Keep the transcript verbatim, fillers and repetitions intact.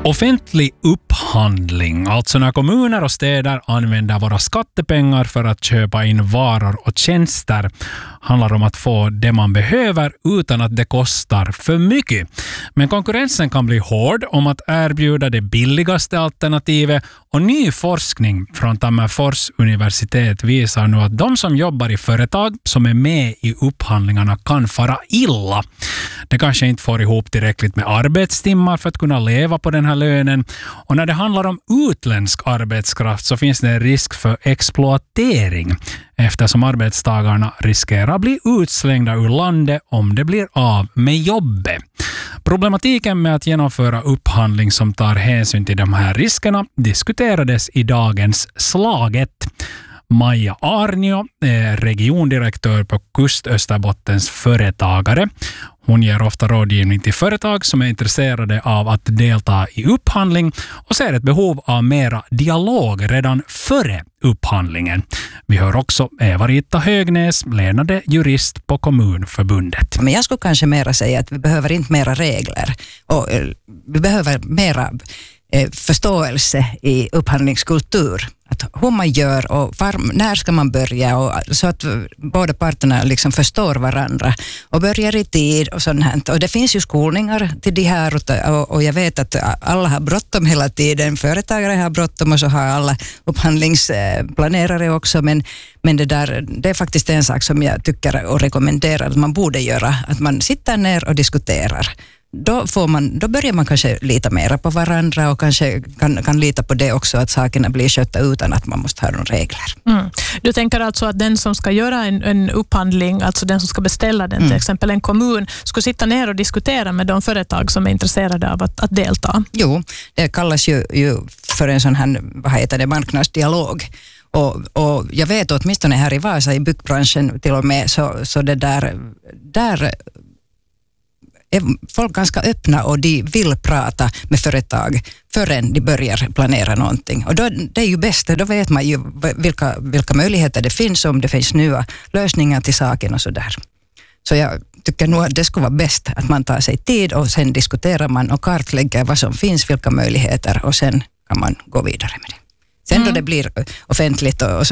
Offentlig upphandling, alltså när kommuner och städer använder våra skattepengar för att köpa in varor och tjänster, handlar om att få det man behöver utan att det kostar för mycket. Men konkurrensen kan bli hård om att erbjuda det billigaste alternativet, och ny forskning från Tammerfors universitet visar nu att de som jobbar i företag som är med i upphandlingarna kan fara illa. Det kanske inte får ihop tillräckligt med arbetstimmar för att kunna leva på den här lönen. Och när det handlar om utländsk arbetskraft så finns det en risk för exploatering, eftersom arbetstagarna riskerar att bli utslängda ur landet om det blir av med jobbet. Problematiken med att genomföra upphandling som tar hänsyn till de här riskerna diskuterades i dagens Slaget. Maja Arnio är regiondirektör på Kust-Österbottens företagare. Hon ger ofta rådgivning till företag som är intresserade av att delta i upphandling och ser ett behov av mera dialog redan före upphandlingen. Vi hör också Eva-Rita Högnäs, ledande jurist på Kommunförbundet. Men jag skulle kanske mera säga att vi behöver inte mera regler, och vi behöver mera förståelse i upphandlingskultur. Att hur man gör och var, när ska man börja, och så att båda parterna liksom förstår varandra och börjar i tid och sånt här. Och det finns ju skolningar till de här, och, och jag vet att alla har bråttom hela tiden. Företagare har bråttom och så har alla upphandlingsplanerare också, men, men det, där, det är faktiskt en sak som jag tycker och rekommenderar att man borde göra, att man sitter ner och diskuterar. Då, får man, då börjar man kanske lita mer på varandra och kanske kan, kan lita på det också, att sakerna blir skötta utan att man måste ha några regler. Mm. Du tänker alltså att den som ska göra en, en upphandling, alltså den som ska beställa den, mm. till exempel en kommun, ska sitta ner och diskutera med de företag som är intresserade av att, att delta? Jo, det kallas ju, ju för en sån här, vad heter det, marknadsdialog. Och, och jag vet åtminstone här i Vasa i byggbranschen till och med, så, så det där, där är folk ganska öppna och de vill prata med företag förrän de börjar planera någonting. Och då, det är ju bäst, då vet man ju vilka, vilka möjligheter det finns, om det finns nya lösningar till saken och sådär. Så jag tycker nog att det skulle vara bäst att man tar sig tid och sen diskuterar man och kartlägger vad som finns, vilka möjligheter, och sen kan man gå vidare med det. Sen mm. då det blir offentligt och, och så